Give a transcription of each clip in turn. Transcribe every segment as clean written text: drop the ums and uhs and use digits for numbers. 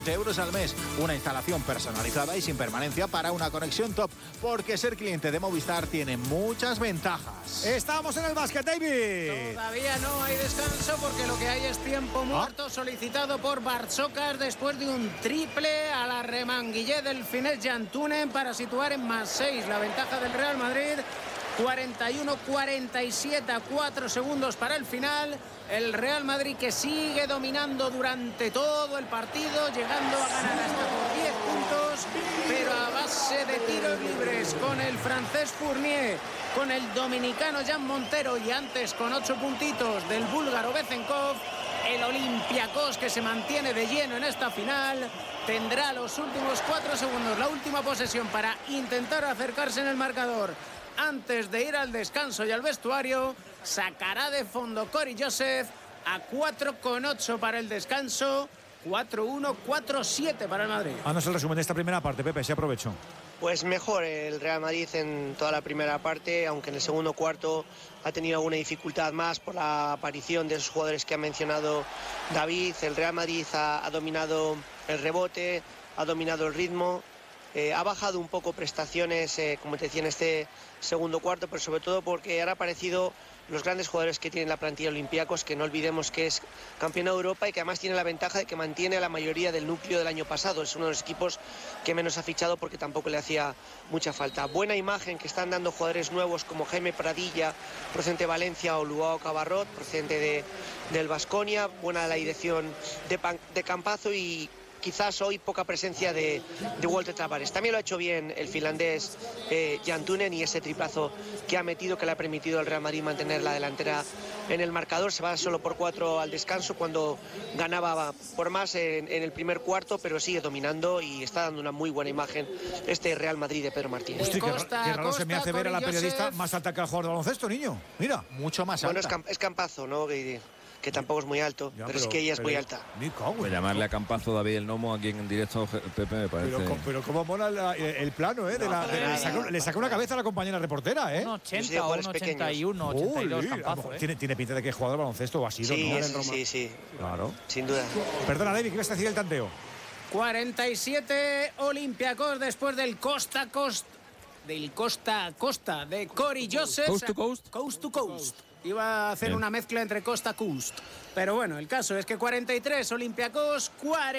euros al mes, una instalación personalizada y sin permanencia para una conexión top, porque ser cliente de Movistar tiene muchas ventajas. Estamos en el básquet, David. Todavía no hay descanso porque lo que hay es tiempo muerto solicitado por Bartzokas después de un triple a la remanguillé del Finés Jantunen para situar en +6 la ventaja del Real Madrid. 41-47 a 4 segundos para el final. El Real Madrid que sigue dominando durante todo el partido, llegando a ganar hasta por 10 puntos, pero a base de tiros libres con el francés Fournier, con el dominicano Jan Montero y antes con 8 puntitos del búlgaro Bezenkov. El Olympiacos, que se mantiene de lleno en esta final, tendrá los últimos 4 segundos, la última posesión para intentar acercarse en el marcador. Antes de ir al descanso y al vestuario, sacará de fondo Cory Joseph a 4,8 para el descanso, 4-1, 4-7 para el Madrid. Haznos el resumen de esta primera parte, Pepe, si aprovecho. Pues mejor el Real Madrid en toda la primera parte, aunque en el segundo cuarto ha tenido alguna dificultad más por la aparición de esos jugadores que ha mencionado David. El Real Madrid ha dominado el rebote, ha dominado el ritmo. Ha bajado un poco prestaciones, como te decía, en este segundo cuarto, pero sobre todo porque han aparecido los grandes jugadores que tiene la plantilla Olympiacos, que no olvidemos que es campeón de Europa y que además tiene la ventaja de que mantiene a la mayoría del núcleo del año pasado. Es uno de los equipos que menos ha fichado porque tampoco le hacía mucha falta. Buena imagen que están dando jugadores nuevos como Jaime Pradilla, procedente de Valencia, o Luao Cabarrot, procedente del Baskonia. Buena la dirección de Campazzo y quizás hoy poca presencia de Walter Tavares. También lo ha hecho bien el finlandés Jantunen, y ese triplazo que ha metido, que le ha permitido al Real Madrid mantener la delantera en el marcador. Se va solo por 4 al descanso cuando ganaba por más en el primer cuarto, pero sigue dominando y está dando una muy buena imagen este Real Madrid de Pedro Martínez. Hostia, qué raro se me hace ver a la periodista más alta que al jugador de baloncesto, niño. Mira, mucho más alta. Bueno, es Campazzo, ¿no? Que tampoco es muy alto, pero es que ella es muy alta. Pues llamarle a Campazzo David el Nomo aquí en directo, Pepe, me parece. Pero cómo mola el plano, ¿eh? Le saca una cabeza a la compañera reportera, ¿eh? Un 80 o un 81, 82 Campazzo, ¿eh? Tiene pinta de que es jugador de baloncesto o ha sido, sí, ¿no? Sí. Claro. Sin duda. Perdona, David, ¿qué vas a decir el tanteo? 47 Olympiacos después del costa a costa de Cory Joseph. Coast to coast. Coast to coast. Iba a hacer una mezcla entre costa coast. Pero bueno, el caso es que 43 Olympiacos,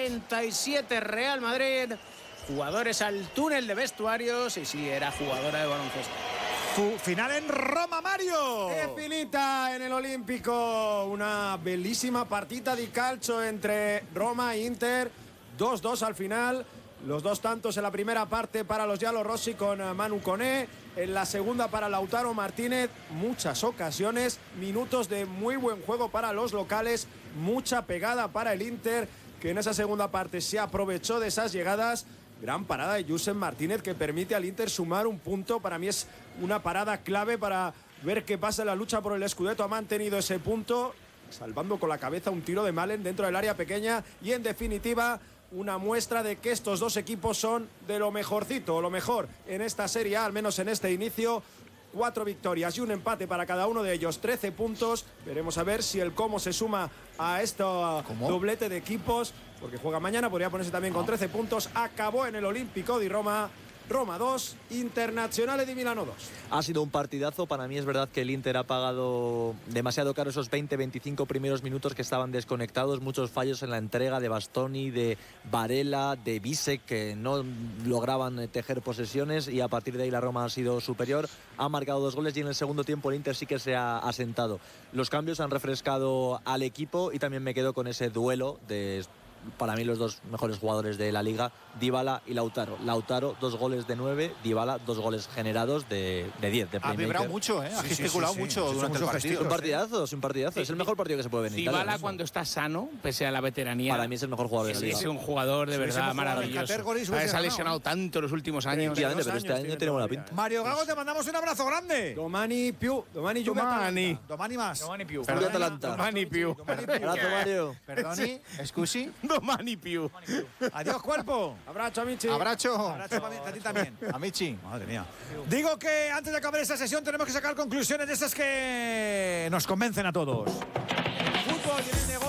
47 Real Madrid. Jugadores al túnel de vestuarios. Y sí, era jugadora de baloncesto. Final en Roma, Mario. È finita en el Olímpico una bellísima partita di calcio entre Roma e Inter. 2-2 al final. Los dos tantos en la primera parte para los giallorossi con Manu Koné. En la segunda para Lautaro Martínez. Muchas ocasiones, minutos de muy buen juego para los locales. Mucha pegada para el Inter, que en esa segunda parte se aprovechó de esas llegadas. Gran parada de Josep Martínez que permite al Inter sumar un punto. Para mí es una parada clave para ver qué pasa en la lucha por el Scudetto. Ha mantenido ese punto, salvando con la cabeza un tiro de Malen dentro del área pequeña. Y en definitiva, una muestra de que estos dos equipos son de lo mejorcito, o lo mejor en esta Serie A, al menos en este inicio. 4 victorias y un empate para cada uno de ellos, 13 puntos. Veremos a ver si el Como se suma a este doblete de equipos, porque juega mañana, podría ponerse también con 13 puntos. Acabó en el Olímpico di Roma. Roma 2, Internazionale di Milano 2. Ha sido un partidazo. Para mí es verdad que el Inter ha pagado demasiado caro esos 20-25 primeros minutos que estaban desconectados. Muchos fallos en la entrega de Bastoni, de Varela, de Bisek, que no lograban tejer posesiones, y a partir de ahí la Roma ha sido superior. Ha marcado 2 goles y en el segundo tiempo el Inter sí que se ha asentado. Los cambios han refrescado al equipo y también me quedo con ese duelo de, para mí, los dos mejores jugadores de la liga, Dybala y Lautaro. Lautaro, 2 goles de 9, Dybala, 2 goles generados de 10. De ha vibrado mucho, ¿eh? Ha gesticulado mucho durante el partido. Un partidazo. Es el mejor partido que se puede ver en Italia. Dybala, cuando está sano, pese a la veteranía, para mí es el mejor jugador de la liga. Es un jugador de verdad maravilloso. Se ha lesionado tanto en los últimos años. Pero este año tiene buena pinta. Mario Gago, te mandamos un abrazo grande. Domani più. Domani Juve Atalanta. Domani más. Domani più. Domani più. Abrazo, Mario. Perdoni, scusi. Domani più. Adiós, cuerpo. Abrazo, amici. Abrazo. Abrazo a ti también. Amici. Madre mía. Digo que antes de acabar esta sesión tenemos que sacar conclusiones de esas que nos convencen a todos. En el fútbol y en el negocio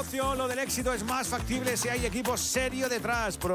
negocio, lo del éxito es más factible si hay equipo serio detrás.